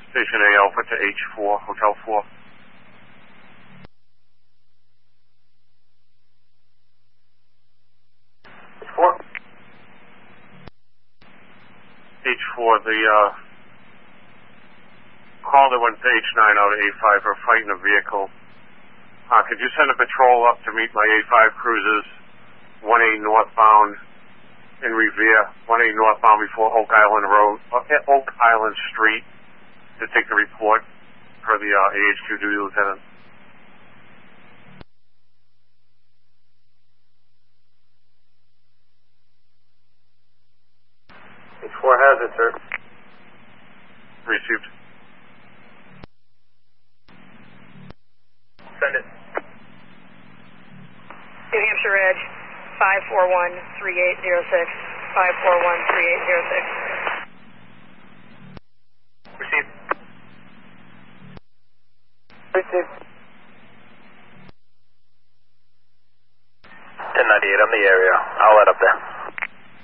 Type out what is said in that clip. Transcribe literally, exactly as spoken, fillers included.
Station A Alpha to H four, Hotel four. H four? H four, the uh, call that went to H nine out of A five for fighting a vehicle. Uh, could you send a patrol up to meet my A five cruisers, one A northbound in Revere, one A northbound before Oak Island Road, uh, Oak Island Street, to take the report for the uh, A H Q duty lieutenant. H four has it, sir. Received. Send it. New Hampshire Edge, five four one, three eight zero six, five four one, three eight zero six. Received. Received. ten ninety-eight, I'm the area. I'll let up there.